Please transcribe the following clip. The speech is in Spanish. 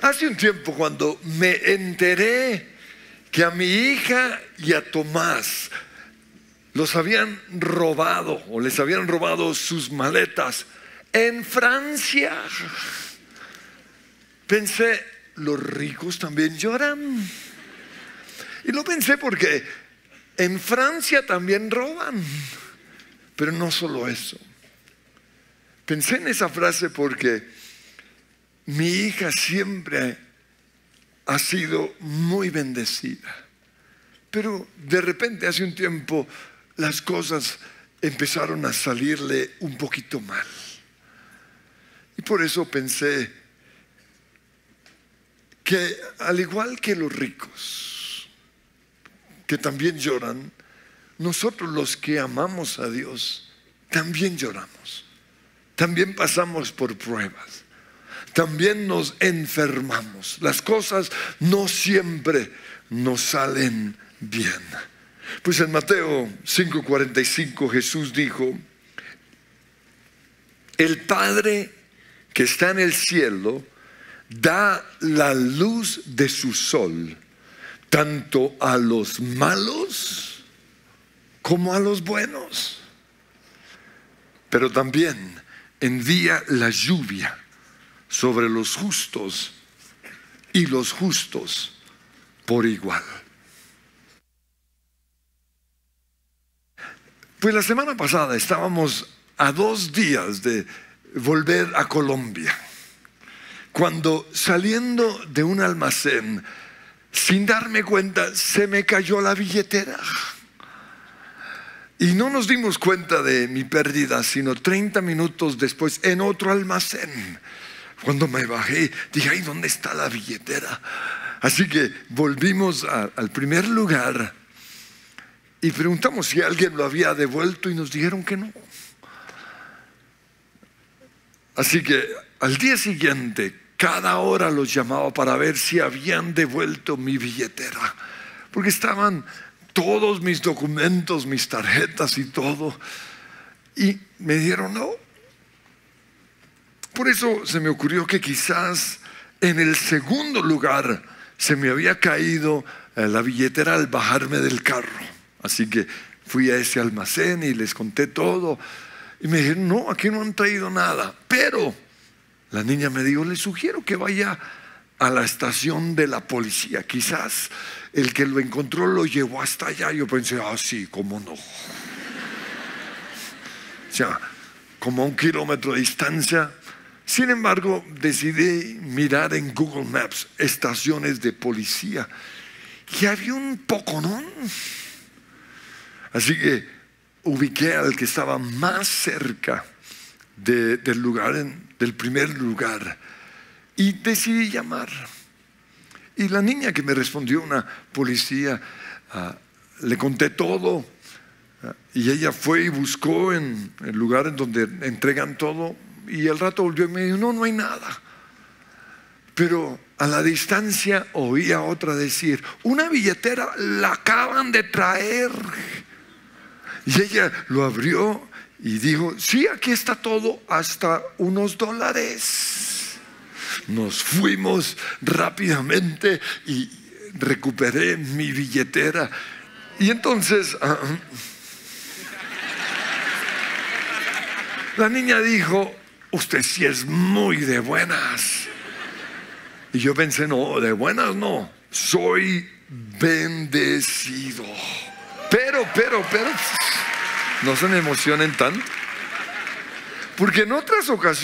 Hace un tiempo, cuando me enteré que a mi hija y a Tomás los habían robado o les habían robado sus maletas en Francia, pensé, los ricos también lloran. Y lo pensé porque en Francia también roban. Pero no solo eso. Pensé en esa frase porque mi hija siempre ha sido muy bendecida. Pero de repente, hace un tiempo, las cosas empezaron a salirle un poquito mal. Y por eso pensé que, al igual que los ricos, que también lloran, nosotros los que amamos a Dios también lloramos, también pasamos por pruebas, también nos enfermamos. Las cosas no siempre nos salen bien. Pues en Mateo 5:45 Jesús dijo: el Padre que está en el cielo da la luz de su sol tanto a los malos como a los buenos, pero también envía la lluvia sobre los justos y los justos por igual. Pues la semana pasada estábamos a 2 días de volver a Colombia, cuando, saliendo de un almacén, sin darme cuenta, se me cayó la billetera. Y no nos dimos cuenta de mi pérdida sino 30 minutos después, en otro almacén. Cuando me bajé, dije: ay, ¿dónde está la billetera? Así que volvimos al primer lugar y preguntamos si alguien lo había devuelto, y nos dijeron que no. Así que al día siguiente, cada hora los llamaba para ver si habían devuelto mi billetera, porque estaban todos mis documentos, mis tarjetas y todo, y me dijeron no. Por eso se me ocurrió que quizás en el segundo lugar se me había caído la billetera al bajarme del carro. Así que fui a ese almacén y les conté todo, y me dijeron: no, aquí no han traído nada. Pero la niña me dijo: le sugiero que vaya a la estación de la policía, quizás el que lo encontró lo llevó hasta allá. Yo pensé: sí, cómo no. O sea, como a 1 kilómetro de distancia. Sin embargo, decidí mirar en Google Maps estaciones de policía, y había un poconón. Así que ubiqué al que estaba más cerca del lugar, del primer lugar, y decidí llamar. Y la niña que me respondió, una policía, le conté todo, y ella fue y buscó en el lugar en donde entregan todo, y al rato volvió y me dijo: no hay nada. Pero a la distancia oía a otra decir: una billetera la acaban de traer. Y ella lo abrió y dijo: sí, aquí está todo, hasta unos $. Nos fuimos rápidamente y recuperé mi billetera. Y entonces la niña dijo: usted sí es muy de buenas. Y yo pensé: no, de buenas no, soy bendecido. Pero no se me emocionen tanto, porque en otras ocasiones